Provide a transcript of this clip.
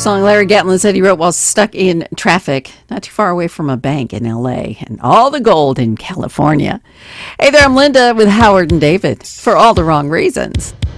Song Larry Gatlin said he wrote while stuck in traffic, not too far away from a bank in L.A. and all the gold in California. Hey there, I'm Linda with Howard and David for all the wrong reasons.